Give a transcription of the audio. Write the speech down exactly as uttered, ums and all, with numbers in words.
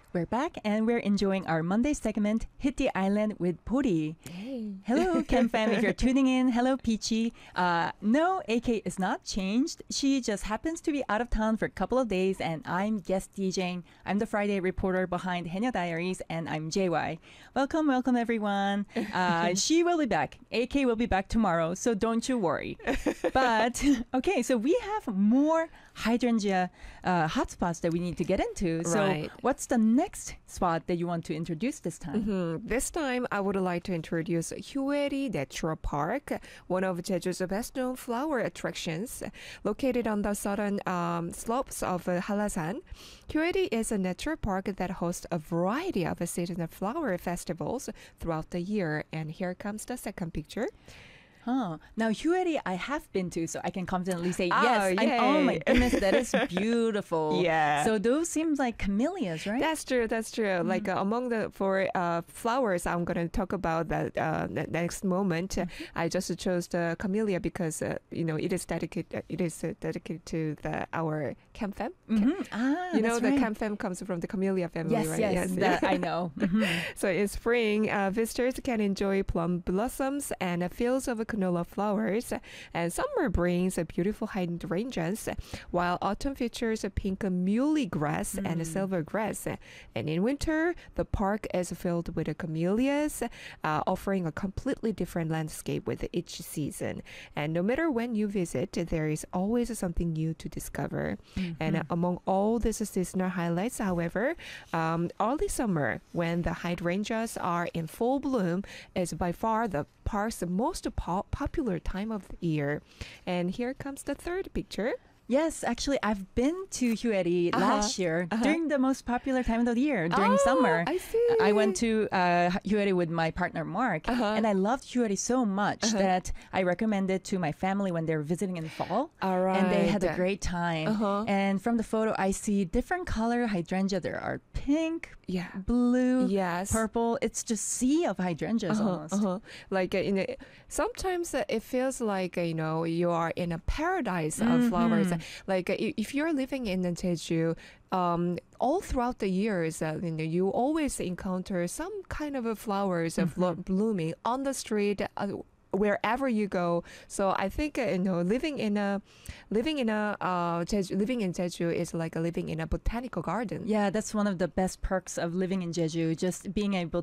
We're back and we're enjoying our Monday segment, Hit the Island with Pori. Hey. Hello, Chem fam. If you're tuning in, hello, Peachy. Uh, no, A K is not changed. She just happens to be out of town for a couple of days, and I'm guest DJing. I'm the Friday reporter behind Henya Diaries, and I'm J Y. Welcome, welcome, everyone. Uh, she will be back. A K will be back tomorrow, so don't you worry. But, okay, so we have more hydrangea uh, hotspots that we need to get into. So Right. what's the next spot that you want to introduce this time? Mhm. This time, I would like to introduce Hyoeri Natural Park, one of Jeju's best-known flower attractions, located on the southern um, slopes of uh, Halasan. Hyoeri is a natural park that hosts a variety of seasonal flower festivals throughout the year. And here comes the second picture. Huh. Now, Hyoeri, I have been to, so I can confidently say, Oh, yes. I'm, oh, my yay. goodness, that is beautiful. Yeah. So those seem like camellias, right? That's true. That's true. Like uh, among the four uh, flowers, I'm going to talk about that uh, the next moment. Uh, I just chose the camellia because uh, you know it is dedicated. Uh, it is uh, dedicated to the our camfem. Mhm. Ah, You know that's the right. camfem comes from the camellia family, Yes, right? yes, that I know. Mhm. So in spring, uh, visitors can enjoy plum blossoms and uh, fields of canola flowers. And summer brings uh, beautiful hydrangeas, while autumn features a pink muley grass and a silver grass. And in winter, the park is filled with the camellias, uh, offering a completely different landscape with each season. And no matter when you visit, there is always something new to discover. And uh, among all these seasonal highlights, however, um, early summer, when the hydrangeas are in full bloom, is by far the park's most po- popular time of the year. And here comes the third picture. Yes, actually, I've been to Hyoeri Uh-huh. last year Uh-huh. during the most popular time of the year, during Oh, summer. I see. I went to uh, Hyoeri with my partner Mark, Uh-huh. and I loved Hyoeri so much Uh-huh. that I recommended to my family when they were visiting in fall. All right. And they had a great time. Uh-huh. And from the photo, I see different color hydrangea. There are pink, Yeah. blue, Yes. purple. It's just sea of hydrangeas Uh-huh, almost. uh-huh. Like uh, in a, sometimes uh, it feels like uh, you know you are in a paradise of flowers. Like uh, i- if you're living in Jeju, um, all throughout the years, uh, you know, you always encounter some kind of a flowers of lo- blooming on the street. Uh, wherever you go. So I think uh, you know living in a living in a uh Jeju, living in Jeju is like living in a botanical garden. Yeah, that's one of the best perks of living in Jeju, just being able